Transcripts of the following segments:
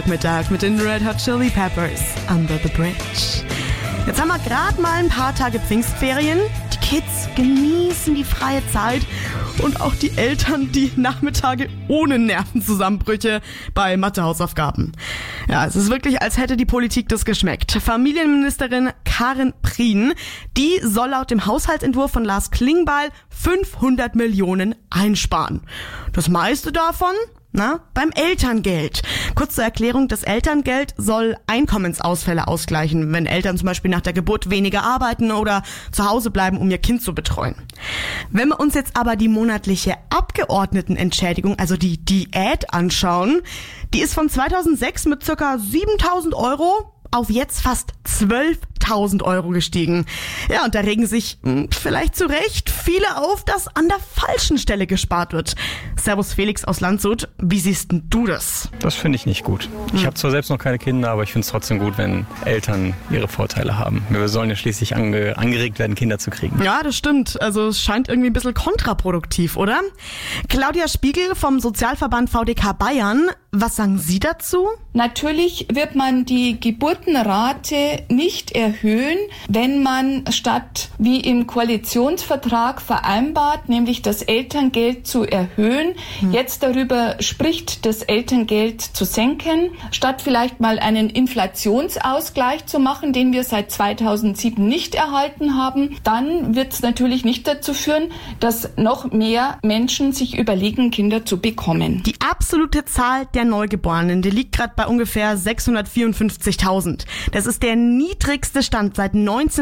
Mittag mit den Red Hot Chili Peppers, Under the Bridge. Jetzt haben wir gerade mal ein paar Tage Pfingstferien. Die Kids genießen die freie Zeit und auch die Eltern die Nachmittage ohne Nervenzusammenbrüche bei Mathehausaufgaben. Ja, es ist wirklich, als hätte die Politik das geschmeckt. Familienministerin Karin Prien, die soll laut dem Haushaltsentwurf von Lars Klingbeil 500 Millionen einsparen. Das meiste davon beim Elterngeld. Kurz zur Erklärung, das Elterngeld soll Einkommensausfälle ausgleichen, wenn Eltern zum Beispiel nach der Geburt weniger arbeiten oder zu Hause bleiben, um ihr Kind zu betreuen. Wenn wir uns jetzt aber die monatliche Abgeordnetenentschädigung, also die Diät anschauen, die ist von 2006 mit ca. 7.000 Euro auf jetzt fast 12.000 Euro gestiegen. Ja, und da regen sich vielleicht zu Recht viele auf, dass an der falschen Stelle gespart wird. Servus Felix aus Landshut, wie siehst denn du das? Das finde ich nicht gut. Ich habe zwar selbst noch keine Kinder, aber ich finde es trotzdem gut, wenn Eltern ihre Vorteile haben. Wir sollen ja schließlich angeregt werden, Kinder zu kriegen. Ja, das stimmt. Also es scheint irgendwie ein bisschen kontraproduktiv, oder? Claudia Spiegel vom Sozialverband VDK Bayern, was sagen Sie dazu? Natürlich wird man die Geburtenrate nicht erhöhen, wenn man statt wie im Koalitionsvertrag vereinbart, nämlich das Elterngeld zu erhöhen, jetzt darüber spricht, das Elterngeld zu senken, statt vielleicht mal einen Inflationsausgleich zu machen, den wir seit 2007 nicht erhalten haben, dann wird es natürlich nicht dazu führen, dass noch mehr Menschen sich überlegen, Kinder zu bekommen. Die absolute Zahl der Neugeborenen, die liegt gerade bei ungefähr 654.000. Das ist der niedrigste Stand seit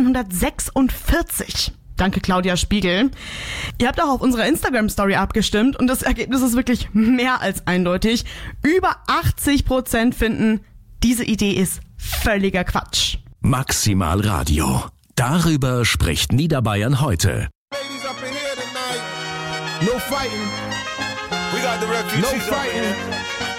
1946. Danke, Claudia Spiegel. Ihr habt auch auf unserer Instagram-Story abgestimmt und das Ergebnis ist wirklich mehr als eindeutig. Über 80% finden, diese Idee ist völliger Quatsch. Maximal Radio. Darüber spricht Niederbayern heute. No fighting. We got the refugees. No fighting.